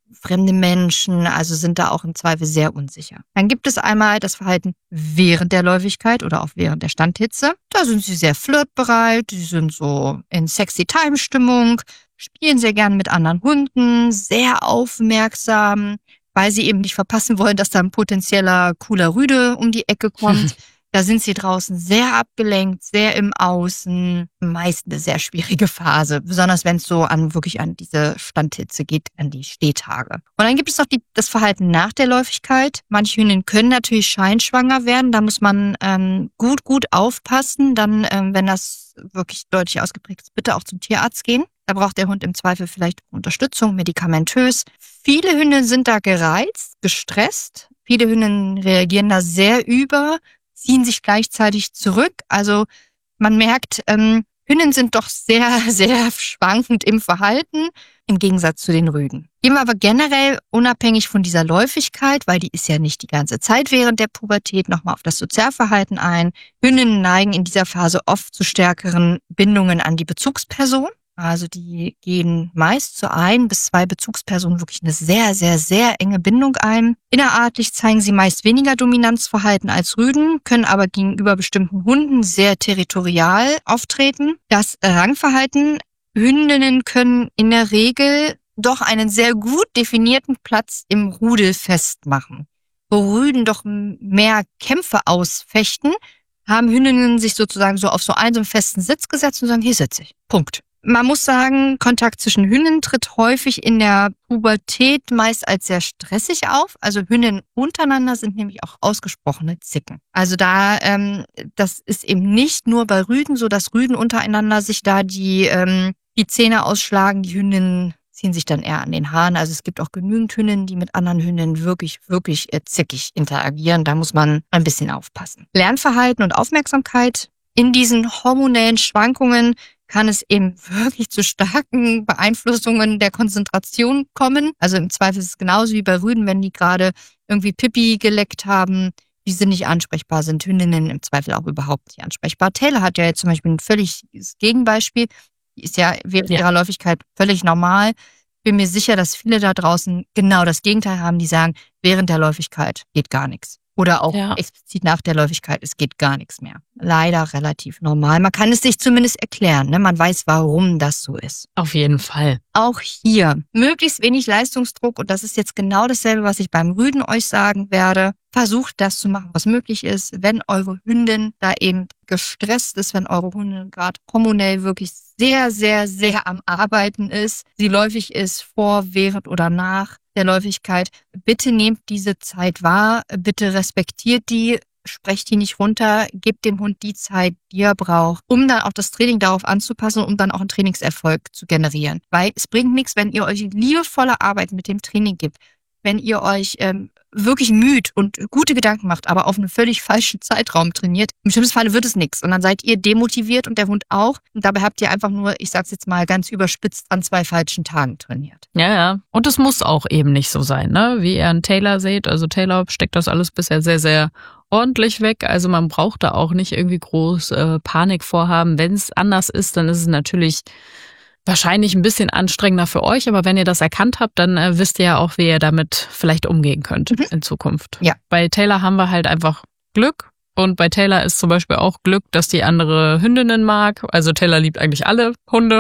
fremde Menschen, also sind da auch im Zweifel sehr unsicher. Dann gibt es einmal das Verhalten während der Läufigkeit oder auch während der Standhitze. Da sind sie sehr flirtbereit, sie sind so in Sexy-Time-Stimmung, spielen sehr gern mit anderen Hunden, sehr aufmerksam, weil sie eben nicht verpassen wollen, dass da ein potenzieller cooler Rüde um die Ecke kommt. Da sind sie draußen sehr abgelenkt, sehr im Außen, meist eine sehr schwierige Phase, besonders wenn es so an wirklich an diese Standhitze geht, an die Stehtage. Und dann gibt es noch die, das Verhalten nach der Läufigkeit. Manche Hündinnen können natürlich scheinschwanger werden, da muss man ähm, gut, gut aufpassen. Dann, ähm, wenn das wirklich deutlich ausgeprägt ist, bitte auch zum Tierarzt gehen. Da braucht der Hund im Zweifel vielleicht Unterstützung, medikamentös. Viele Hündinnen sind da gereizt, gestresst. Viele Hündinnen reagieren da sehr über, ziehen sich gleichzeitig zurück. Also man merkt, ähm, Hündinnen sind doch sehr, sehr schwankend im Verhalten, im Gegensatz zu den Rüden. Gehen wir aber generell unabhängig von dieser Läufigkeit, weil die ist ja nicht die ganze Zeit während der Pubertät, nochmal auf das Sozialverhalten ein. Hündinnen neigen in dieser Phase oft zu stärkeren Bindungen an die Bezugsperson. Also die gehen meist zu ein bis zwei Bezugspersonen wirklich eine sehr, sehr, sehr enge Bindung ein. Innerartlich zeigen sie meist weniger Dominanzverhalten als Rüden, können aber gegenüber bestimmten Hunden sehr territorial auftreten. Das Rangverhalten: Hündinnen können in der Regel doch einen sehr gut definierten Platz im Rudel festmachen. Wo Rüden doch mehr Kämpfe ausfechten, haben Hündinnen sich sozusagen so auf so einen, so einen festen Sitz gesetzt und sagen, hier sitze ich. Punkt. Man muss sagen, Kontakt zwischen Hündinnen tritt häufig in der Pubertät meist als sehr stressig auf. Also Hündinnen untereinander sind nämlich auch ausgesprochene Zicken. Also da, ähm, das ist eben nicht nur bei Rüden so, dass Rüden untereinander sich da die, ähm, die Zähne ausschlagen. Die Hündinnen ziehen sich dann eher an den Haaren. Also es gibt auch genügend Hündinnen, die mit anderen Hündinnen wirklich, wirklich äh, zickig interagieren. Da muss man ein bisschen aufpassen. Lernverhalten und Aufmerksamkeit: In diesen hormonellen Schwankungen kann es eben wirklich zu starken Beeinflussungen der Konzentration kommen. Also im Zweifel ist es genauso wie bei Rüden, wenn die gerade irgendwie Pipi geleckt haben, die sind nicht ansprechbar, sind Hündinnen im Zweifel auch überhaupt nicht ansprechbar. Taylor hat ja jetzt zum Beispiel ein völliges Gegenbeispiel. Die ist ja während ja. ihrer Läufigkeit völlig normal. Bin mir sicher, dass viele da draußen genau das Gegenteil haben, die sagen, während der Läufigkeit geht gar nichts. Oder auch ja. explizit nach der Läufigkeit, es geht gar nichts mehr. Leider relativ normal. Man kann es sich zumindest erklären, ne? Man weiß, warum das so ist. Auf jeden Fall. Auch hier möglichst wenig Leistungsdruck, und das ist jetzt genau dasselbe, was ich beim Rüden euch sagen werde. Versucht das zu machen, was möglich ist. Wenn eure Hündin da eben gestresst ist, wenn eure Hündin gerade hormonell wirklich sehr, sehr, sehr am Arbeiten ist, sie läufig ist, vor, während oder nach der Läufigkeit, bitte nehmt diese Zeit wahr, bitte respektiert die, sprecht die nicht runter, gebt dem Hund die Zeit, die er braucht, um dann auch das Training darauf anzupassen, um dann auch einen Trainingserfolg zu generieren. Weil es bringt nichts, wenn ihr euch liebevolle Arbeit mit dem Training gibt, wenn ihr euch ähm, wirklich müht und gute Gedanken macht, aber auf einen völlig falschen Zeitraum trainiert. Im schlimmsten Fall wird es nichts und dann seid ihr demotiviert und der Hund auch. Und dabei habt ihr einfach nur, ich sag's jetzt mal ganz überspitzt, an zwei falschen Tagen trainiert. Ja, ja. Und es muss auch eben nicht so sein, ne? Wie ihr an Taylor seht. Also Taylor steckt das alles bisher sehr, sehr ordentlich weg. Also man braucht da auch nicht irgendwie groß äh, Panik vorhaben. Wenn es anders ist, dann ist es natürlich wahrscheinlich ein bisschen anstrengender für euch, aber wenn ihr das erkannt habt, dann äh, wisst ihr ja auch, wie ihr damit vielleicht umgehen könnt mhm. in Zukunft. Ja. Bei Taylor haben wir halt einfach Glück, und bei Taylor ist zum Beispiel auch Glück, dass die andere Hündinnen mag. Also Taylor liebt eigentlich alle Hunde.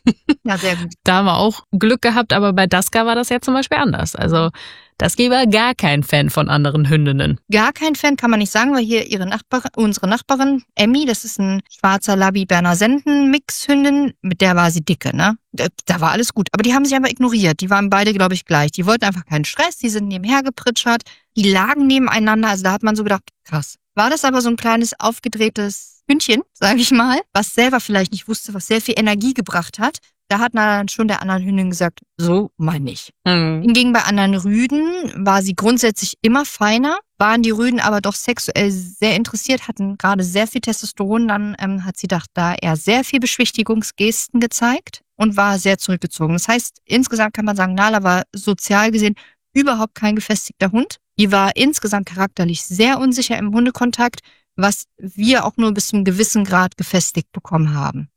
Ja, sehr gut. Da haben wir auch Glück gehabt, aber bei Daska war das ja zum Beispiel anders. Also Daska war gar kein Fan von anderen Hündinnen. Gar kein Fan kann man nicht sagen, weil hier ihre Nachbarin, unsere Nachbarin Emmy, das ist ein schwarzer Labby-Berner Senden-Mix-Hündin, mit der war sie dicke, ne? Da, da war alles gut. Aber die haben sich einfach ignoriert. Die waren beide, glaube ich, gleich. Die wollten einfach keinen Stress, die sind nebenher gepritschert, die lagen nebeneinander. Also da hat man so gedacht, krass. War das aber so ein kleines aufgedrehtes Hündchen, sage ich mal, was selber vielleicht nicht wusste, was sehr viel Energie gebracht hat. Da hat dann schon der anderen Hündin gesagt, so meine ich. Mhm. Hingegen bei anderen Rüden war sie grundsätzlich immer feiner, waren die Rüden aber doch sexuell sehr interessiert, hatten gerade sehr viel Testosteron. Dann ähm, hat sie doch da eher sehr viel Beschwichtigungsgesten gezeigt und war sehr zurückgezogen. Das heißt, insgesamt kann man sagen, Nala war sozial gesehen überhaupt kein gefestigter Hund. Die war insgesamt charakterlich sehr unsicher im Hundekontakt, was wir auch nur bis zu einem gewissen Grad gefestigt bekommen haben.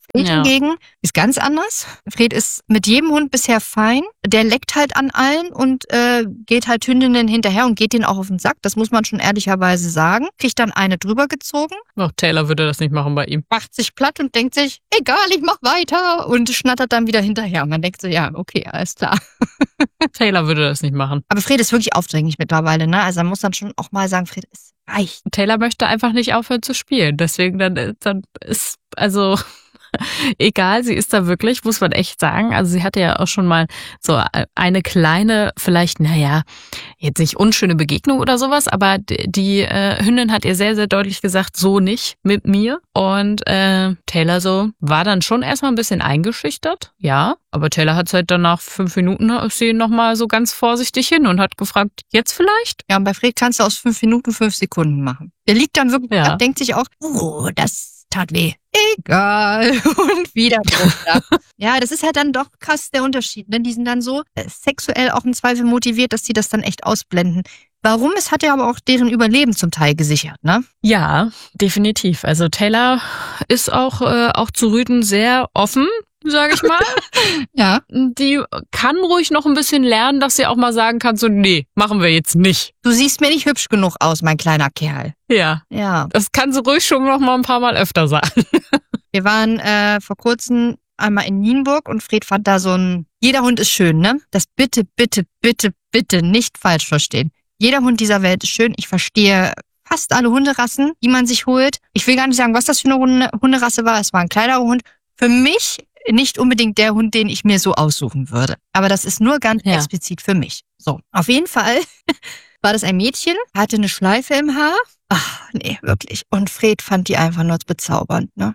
Fred Ja. hingegen ist ganz anders. Fred ist mit jedem Hund bisher fein. Der leckt halt an allen und äh, geht halt Hündinnen hinterher und geht denen auch auf den Sack. Das muss man schon ehrlicherweise sagen. Kriegt dann eine drüber gezogen, Auch Taylor würde das nicht machen bei ihm. macht sich platt und denkt sich, egal, ich mach weiter und schnattert dann wieder hinterher. Und man denkt so, ja, okay, alles klar. Taylor würde das nicht machen. Aber Fred ist wirklich aufdringlich mittlerweile, ne? Also man muss dann schon auch mal sagen, Fred, es reicht. Taylor möchte einfach nicht aufhören zu spielen. Deswegen dann, dann ist, also egal, sie ist da wirklich, muss man echt sagen. Also sie hatte ja auch schon mal so eine kleine, vielleicht, naja, jetzt nicht unschöne Begegnung oder sowas, aber die, die äh, Hündin hat ihr sehr, sehr deutlich gesagt, so nicht mit mir. Und äh, Taylor so war dann schon erstmal ein bisschen eingeschüchtert, ja. Aber Taylor hat halt dann nach fünf Minuten ist sie nochmal so ganz vorsichtig hin und hat gefragt, jetzt vielleicht? Ja, und bei Fred kannst du aus fünf Minuten fünf Sekunden machen. Der liegt dann wirklich Ja. ab, denkt sich auch, oh, das tat weh. Egal. Und wieder runter. Ja, das ist halt dann doch krass der Unterschied. Ne? Die sind dann so äh, sexuell auch im Zweifel motiviert, dass sie das dann echt ausblenden. Warum? Es hat ja aber auch deren Überleben zum Teil gesichert, ne? Ja, definitiv. Also Taylor ist auch, äh, auch zu Rüden sehr offen, sage ich mal. Ja. Die kann ruhig noch ein bisschen lernen, dass sie auch mal sagen kann, so, nee, machen wir jetzt nicht. Du siehst mir nicht hübsch genug aus, mein kleiner Kerl. Ja, Ja. das kann sie ruhig schon noch mal ein paar Mal öfter sagen. Wir waren äh, vor kurzem einmal in Nienburg und Fred fand da so ein, jeder Hund ist schön, ne? Das bitte, bitte, bitte, bitte nicht falsch verstehen. Jeder Hund dieser Welt ist schön. Ich verstehe fast alle Hunderassen, die man sich holt. Ich will gar nicht sagen, was das für eine Hunde- Hunderasse war. Es war ein kleinerer Hund. Für mich nicht unbedingt der Hund, den ich mir so aussuchen würde. Aber das ist nur ganz Ja. explizit für mich. So, auf jeden Fall war das ein Mädchen, hatte eine Schleife im Haar. Ach, nee, wirklich. Und Fred fand die einfach nur bezaubernd, ne?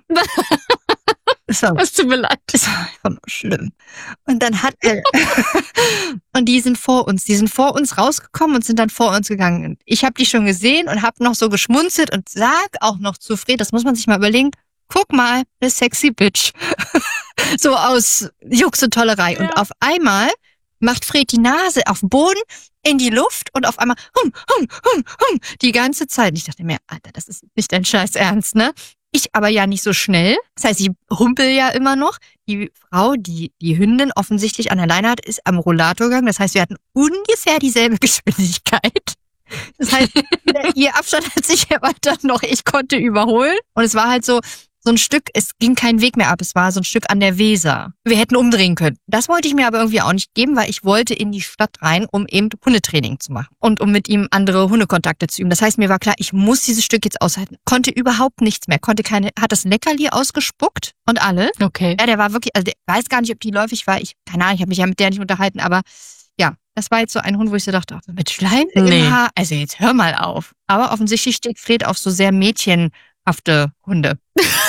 Das war, Es tut mir leid. das war einfach nur schlimm. Und dann hat er, und die sind vor uns, die sind vor uns rausgekommen und sind dann vor uns gegangen. Und ich habe die schon gesehen und habe noch so geschmunzelt und sag auch noch zu Fred, das muss man sich mal überlegen, guck mal, eine sexy Bitch. So aus Jux und Tollerei. Ja. Und auf einmal macht Fred die Nase auf den Boden, in die Luft und auf einmal hum, hum, hum, hum, die ganze Zeit. Und ich dachte mir, Alter, das ist nicht dein Scheiß Ernst, ne? Ich aber ja nicht so schnell. Das heißt, ich humpel ja immer noch. Die Frau, die die Hündin offensichtlich an der Leine hat, ist am Rollator gegangen. Das heißt, wir hatten ungefähr dieselbe Geschwindigkeit. Das heißt, ihr Abstand hat sich erweitert noch. Ich konnte überholen. Und es war halt so, so ein Stück, es ging kein Weg mehr ab. Es war so ein Stück an der Weser. Wir hätten umdrehen können. Das wollte ich mir aber irgendwie auch nicht geben, weil ich wollte in die Stadt rein, um eben Hundetraining zu machen. Und um mit ihm andere Hundekontakte zu üben. Das heißt, mir war klar, ich muss dieses Stück jetzt aushalten. Konnte überhaupt nichts mehr. Konnte keine, hat das Leckerli ausgespuckt und alles. Okay. Ja, der war wirklich, also der weiß gar nicht, ob die läufig war. Ich, keine Ahnung, ich habe mich ja mit der nicht unterhalten, aber ja, das war jetzt so ein Hund, wo ich so dachte, ach, mit Schleim Nee. im Haar, also jetzt hör mal auf. Aber offensichtlich steht Fred auf so sehr mädchenhafte Hunde.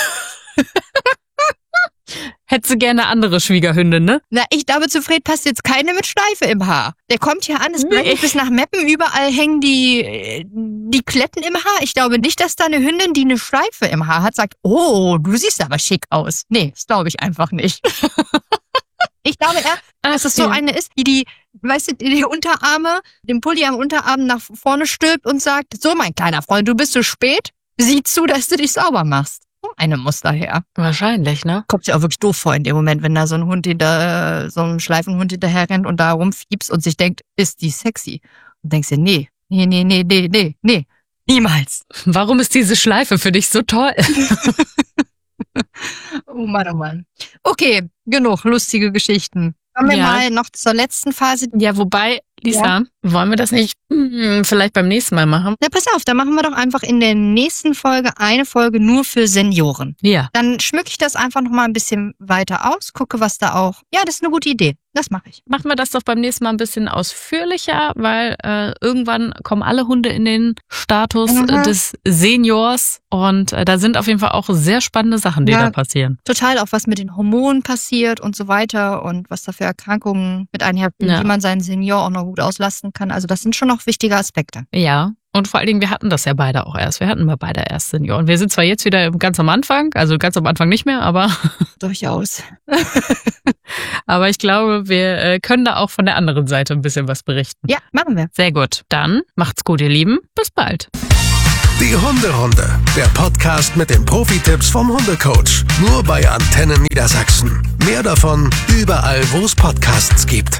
Hätte sie gerne andere Schwiegerhündin, ne? Na, ich glaube, zu Fred passt jetzt keine mit Schleife im Haar. Der kommt hier an, es Nee. brennt bis nach Meppen, überall hängen die, äh, die Kletten im Haar. Ich glaube nicht, dass da eine Hündin, die eine Schleife im Haar hat, sagt, oh, du siehst aber schick aus. Nee, das glaube ich einfach nicht. Ich glaube eher, dass es so ja. eine ist, die die, weißt du, die Unterarme, den Pulli am Unterarm nach vorne stülpt und sagt, so mein kleiner Freund, du bist zu spät, sieh zu, dass du dich sauber machst. So eine muss daher. Wahrscheinlich, ne? Kommt sich auch wirklich doof vor in dem Moment, wenn da so ein Hund hinter, so ein Schleifenhund hinterher rennt und da rumfiebst und sich denkt, ist die sexy? Und denkst dir, nee, nee, nee, nee, nee, nee, nee, niemals. Warum ist diese Schleife für dich so toll? Oh Mann, oh Mann. Okay, genug lustige Geschichten. Kommen wir Ja. mal noch zur letzten Phase. Ja, wobei, Lisa, wollen wir das nicht hm, vielleicht beim nächsten Mal machen? Na, pass auf, da machen wir doch einfach in der nächsten Folge eine Folge nur für Senioren. Ja. Dann schmücke ich das einfach noch mal ein bisschen weiter aus, gucke, was da auch. Ja, das ist eine gute Idee. Das mache ich. Machen wir das doch beim nächsten Mal ein bisschen ausführlicher, weil äh, irgendwann kommen alle Hunde in den Status Mhm. äh, des Seniors und äh, da sind auf jeden Fall auch sehr spannende Sachen, die Ja. da passieren. Total auch, was mit den Hormonen passiert und so weiter und was da für Erkrankungen mit einhergehen, Ja. wie man seinen Senior auch noch gut auslasten kann. Also das sind schon noch wichtige Aspekte. Ja. Und vor allen Dingen, wir hatten das ja beide auch erst. Wir hatten mal beide erst Senior. Und wir sind zwar jetzt wieder ganz am Anfang, also ganz am Anfang nicht mehr, aber, Durchaus. aber ich glaube, wir äh, können da auch von der anderen Seite ein bisschen was berichten. Ja, machen wir. Sehr gut. Dann macht's gut, ihr Lieben. Bis bald. Die Hunderunde, der Podcast mit den Profi-Tipps vom Hundecoach. Nur bei Antenne Niedersachsen. Mehr davon überall, wo es Podcasts gibt.